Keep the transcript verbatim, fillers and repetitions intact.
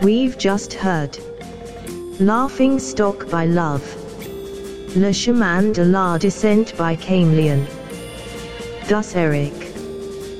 We've just heard Laughing Stock by Love, Le Chemin de la Descente by Camellion. Thus Eric.